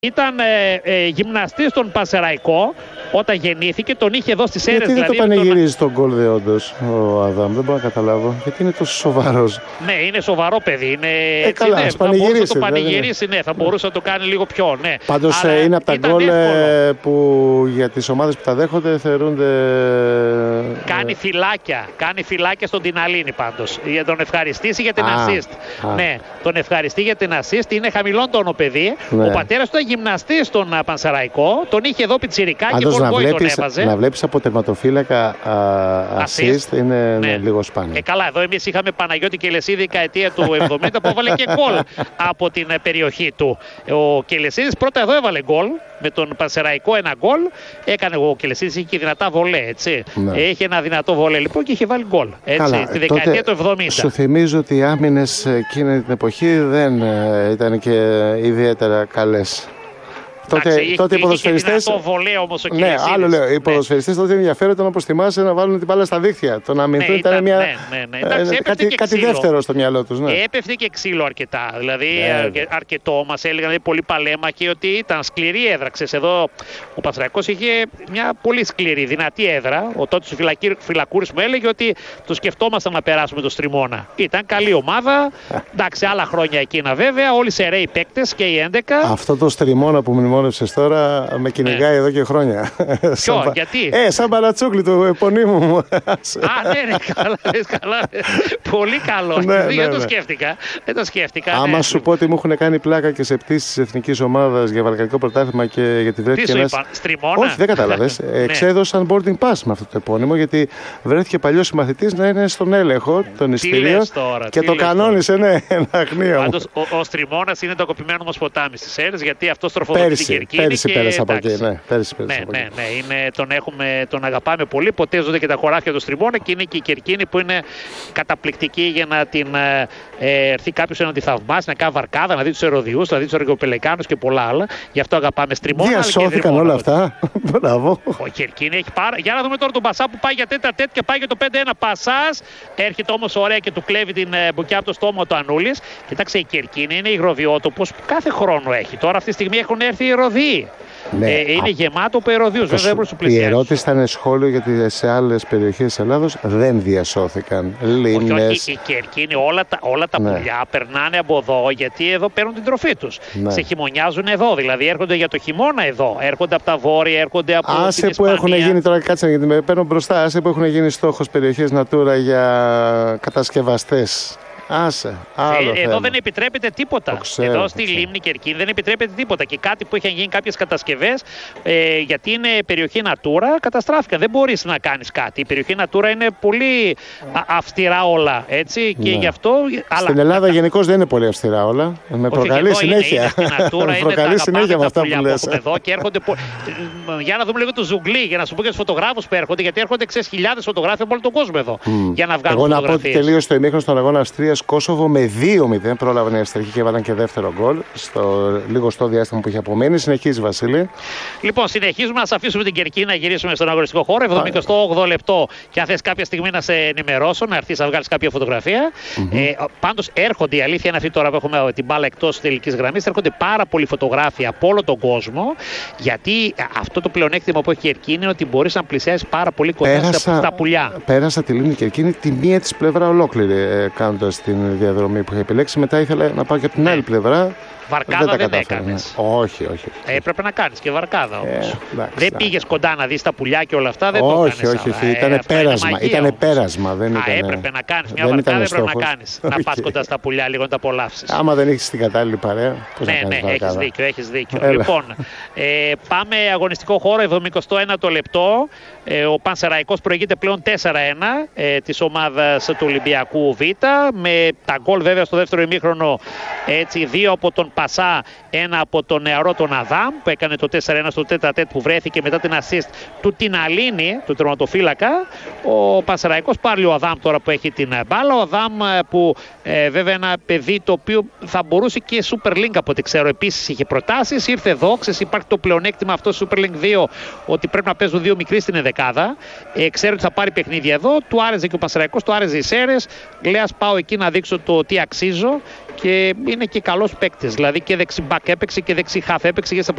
Ήταν γυμναστής στον Πανσεραϊκό όταν γεννήθηκε, τον είχε εδώ στις Σέρρες. Γιατί δεν το πανηγυρίζει τον γκολ δε όντως ο Αδάμ, δεν μπορώ να καταλάβω. Γιατί είναι τόσο σοβαρός. Ναι, είναι σοβαρό παιδί. Είναι, καλά, ναι, θα μπορούσε να το πανηγυρίσει, ναι, θα μπορούσε να το κάνει λίγο πιο. Ναι. Πάντως είναι από τα γκολ που για τις ομάδες που τα δέχονται θεωρούνται. Κάνει φυλάκια στον Τιναλίνη πάντως. Για τον ευχαριστήσει για την assist. Ναι, τον ευχαριστεί για την assist. Είναι χαμηλόν τόνο παιδί. Ναι. Ο πατέρας του ήταν γυμναστής στον Πανσεραϊκό. Τον είχε εδώ πιτσιρικάκι και τον έβαζε. Να βλέπεις από τερματοφύλακα assist είναι ναι. Λίγο σπάνιο. Καλά, εδώ εμείς είχαμε Παναγιώτη Κελεσίδη δεκαετία του 70 που έβαλε και γκολ από την περιοχή του. Ο Κελεσίδης πρώτα εδώ έβαλε γκολ με τον Πανσεραϊκό, ένα γκολ. Έκανε ο Κελεσίδης, είχε και δυνατά βολέ, έτσι. Ναι. Είχε ένα δυνατό βολέ λοιπόν και είχε βάλει γκολ. Έτσι, στη δεκαετία του 70. Σου θυμίζω ότι οι άμυνες εκείνη την εποχή δεν ήταν και ιδιαίτερα καλές. Τότε οι ποδοσφαιριστές. Ναι, άλλο λέω. Οι ποδοσφαιριστές τότε ενδιαφέρονταν, όπως θυμάσαι, να βάλουν την μπάλα στα δίχτυα. Το να αμυνθούν ήταν μια. Κάτι δεύτερο στο μυαλό τους. Ναι. Έπεφτε και ξύλο αρκετά. Δηλαδή αρκετό. Μας έλεγαν πολύ παλέμαχοι ότι ήταν σκληρή έδρα. Ξέρεις, εδώ ο Πανσεραϊκός είχε μια πολύ σκληρή, δυνατή έδρα. Ο τότε του Φυλακούρης μου έλεγε ότι το σκεφτόμασταν να περάσουμε το Στριμώνα. Ήταν καλή ομάδα. Εντάξει, άλλα χρόνια εκείνα βέβαια. Όλοι σεραίοι παίκτες και οι 11. Αυτό το Στριμώνα που μνημόνευσες τώρα με κυνηγάει εδώ και χρόνια. Ποιο, γιατί? Σαν Μπαρατσούκλι του επωνύμου μου. Ναι, καλά. Πολύ καλό. Δεν το σκέφτηκα. Άμα σου πω ότι μου έχουν κάνει πλάκα και σε πτήσεις της εθνικής ομάδας για βαλκανικό πρωτάθλημα και γιατί βρέθηκε ένας. Στριμώνα. Όχι, δεν κατάλαβες. Εξέδωσαν boarding pass με αυτό το επώνυμο γιατί βρέθηκε παλιός συμμαθητής να είναι στον έλεγχο των εισιτηρίων και το κανόνισε ένα αχνίο. Πάντως ο Στριμώνας είναι το κοπημένο μας ποτάμι στις Σέρρες γιατί αυτό τροφοδοτεί. Πέρυσι πέρασε από εκεί. Τον αγαπάμε πολύ. Ποτέζονται και τα χωράφια του Στριμώνα και είναι και η Κερκίνη που είναι καταπληκτική για να την έρθει κάποιος να τη θαυμάσει, να κάνει βαρκάδα, να δει τους ερωδιούς, να δει τους αργοπελεκάνους και πολλά άλλα. Γι' αυτό αγαπάμε Στριμώνα. Διασώθηκαν όλα αυτά. Μπράβο. Ο Κερκίνη έχει πάρα. Για να δούμε τώρα τον Πασά που πάει για τέτα τέτ και πάει για το 5-1. Πασάς έρχεται όμως ωραία και του κλέβει την μπουκιά από το στόμα του Ανούλης. Κοιτάξτε, η Κερκίνη είναι υγροβιότοπος που κάθε χρόνο έχει. Τώρα αυτή τη στιγμή έχουν έρθει οι ερωδοί. Ναι, είναι γεμάτο από ερωδίους. Βέβαια δεν η ερώτηση ήταν σχόλιο γιατί σε άλλες περιοχές της Ελλάδος δεν διασώθηκαν. Λίμνες. Όχι, η Κερκίνη, όλα τα πουλιά περνάνε από εδώ γιατί εδώ παίρνουν την τροφή τους. Ναι. Σε χειμωνιάζουν εδώ, δηλαδή έρχονται για το χειμώνα εδώ. Έρχονται από τα βόρεια, έρχονται από την Ισπανία. Που έχουν γίνει τώρα, κάτσε γιατί με παίρνω μπροστά. Άσε που έχουν γίνει στόχος περιοχές Natura για κατασκευαστές. Εδώ δεν επιτρέπεται τίποτα. Εδώ στη λίμνη Κερκίνη δεν επιτρέπεται τίποτα. Και κάτι που είχαν γίνει κάποιες κατασκευές, γιατί είναι περιοχή Natura, καταστράφηκαν. Δεν μπορείς να κάνεις κάτι. Η περιοχή Natura είναι πολύ αυστηρά όλα. Έτσι, και γι' αυτό, στην Ελλάδα γενικώς δεν είναι πολύ αυστηρά όλα. Με προκαλεί συνέχεια. Προκαλεί συνέχεια με αυτά που λες. Εδώ και έρχονται. Για να δούμε λίγο το ζουγκλί, για να σου πω και τους φωτογράφους που έρχονται, γιατί έρχονται χιλιάδες φωτογράφοι από όλο τον κόσμο εδώ. Για να βγάλουν. Εγώ να πω ότι τελείωσε το ημίχρονο στον αγώνα Αυστρίας Κόσοβο με 2-0. Πρόλαβαν οι Αυστριακοί και έβαλαν και δεύτερο γκολ. Λίγο στο διάστημα που είχε απομείνει. Συνεχίζει, Βασίλη. Λοιπόν, συνεχίζουμε να σας αφήσουμε την Κερκίνη να γυρίσουμε στον αγωνιστικό χώρο. 78 λεπτό. Και αν θες κάποια στιγμή να σε ενημερώσω, να έρθεις να βγάλεις κάποια φωτογραφία. Πάντως έρχονται, η αλήθεια είναι αυτή τώρα που έχουμε την μπάλα εκτός τελικής γραμμής, έρχονται πάρα πολλοί φωτογράφοι από όλο τον κόσμο. Γιατί αυτό το πλεονέκτημα που έχει η Κερκίνη είναι ότι μπορείς να πλησιάσεις πάρα πολύ κοντά στα πουλιά. Πέρασα τη λίμνη Κερκίνη τη μία της πλευρά ολόκληρη κάνοντας την διαδρομή που είχε επιλέξει. Μετά ήθελα να πάω και από την άλλη πλευρά. Βαρκάδα δεν έκανες. Όχι. Έπρεπε να κάνεις και βαρκάδα όμως. Δεν πήγες κοντά να δεις τα πουλιά και όλα αυτά. Δεν το έκανες. Όχι. Ήταν πέρασμα. Έπρεπε να κάνεις μια βαρκάδα, έπρεπε να κάνεις. Να πας κοντά στα πουλιά λίγο να τα απολαύσεις. Άμα δεν έχεις την κατάλληλη παρέα. Ναι, έχεις δίκιο. Λοιπόν, πάμε αγωνιστικό χώρο, 71ο λεπτό. Ο Πανσεραϊκός προηγείται πλέον 4-1 της ομάδας του Ολυμπιακού Β. Με τα γκολ βέβαια στο δεύτερο ημίχρονο, έτσι, 2 από τον Πασά, ένα από τον νεαρό τον Αδάμ που έκανε το 4-1 στο τέτα-τέτ που βρέθηκε μετά την assist του Τιναλίνη, του τερματοφύλακα. Ο Πανσεραϊκός πάλι ο Αδάμ τώρα που έχει την μπάλα. Ο Αδάμ που βέβαια ένα παιδί το οποίο θα μπορούσε και Super League από ό,τι ξέρω. Επίσης είχε προτάσεις, ήρθε εδώ. Υπάρχει το πλεονέκτημα αυτό στο Super League 2 ότι πρέπει να παίζουν δύο μικροί στην δεκάδα. Ξέρω ότι θα πάρει παιχνίδια εδώ. Του άρεσε και ο Πανσεραϊκός, του άρεσε οι Σέρρες. Λέει ας πάω εκεί να δείξω το τι αξίζω. Και είναι και καλός παίκτης. Δηλαδή και δεξιμπακ έπαιξε και δεξιχάφ έπαιξε και στα